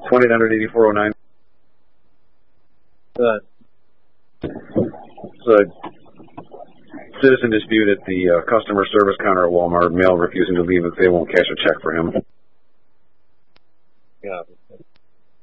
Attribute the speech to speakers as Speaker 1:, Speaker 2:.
Speaker 1: $2,984.09. It's a citizen dispute at the customer service counter at Walmart. Male refusing to leave if they won't cash a check for him.
Speaker 2: Yeah.